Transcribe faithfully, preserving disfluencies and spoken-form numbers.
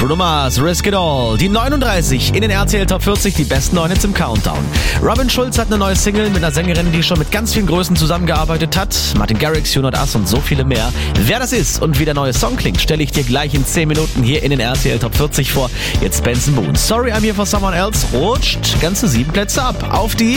Bruno Mars, Risk It All. Die neununddreißig in den R T L Top vierzig, die besten neun Hits im Countdown. Robin Schulz hat eine neue Single mit einer Sängerin, die schon mit ganz vielen Größen zusammengearbeitet hat. Martin Garrix, You Not Us und so viele mehr. Wer das ist und wie der neue Song klingt, stelle ich dir gleich in zehn Minuten hier in den R T L Top vierzig vor. Jetzt Benson Boone. Sorry, I'm Here for Someone Else rutscht ganze sieben Plätze ab. Auf die